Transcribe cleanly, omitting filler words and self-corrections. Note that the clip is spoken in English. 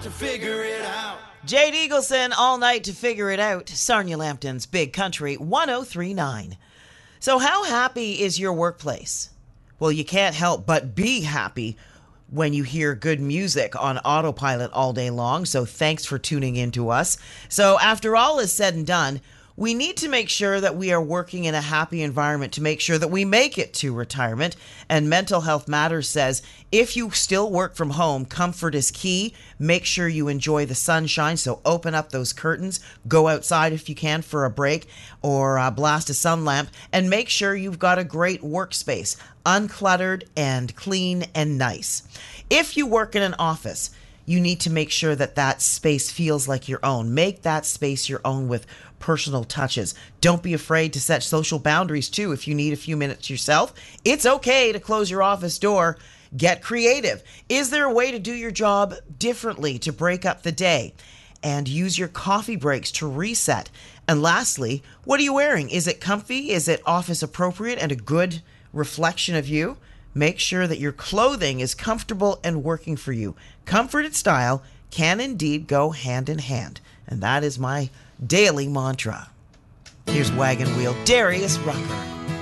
to figure it out. Jade Eagleson, All Night to Figure It Out. Sarnia Lambton's Big Country 1039. So how happy is your workplace? Well, you can't help but be happy when you hear good music on autopilot all day long. So thanks for tuning in to us. So after all is said and done, we need to make sure that we are working in a happy environment to make sure that we make it to retirement. And Mental Health Matters says if you still work from home, comfort is key. Make sure you enjoy the sunshine. So open up those curtains, go outside if you can for a break, or blast a sun lamp, and make sure you've got a great workspace, uncluttered and clean and nice. If you work in an office, you need to make sure that that space feels like your own. Make that space your own with personal touches. Don't be afraid to set social boundaries too. If you need a few minutes yourself, it's okay to close your office door. Get creative. Is there a way to do your job differently to break up the day? And use your coffee breaks to reset. And lastly, what are you wearing? Is it comfy? Is it office appropriate and a good reflection of you? Make sure that your clothing is comfortable and working for you. Comfort and style can indeed go hand in hand. And that is my daily mantra. Here's Wagon Wheel, Darius Rucker.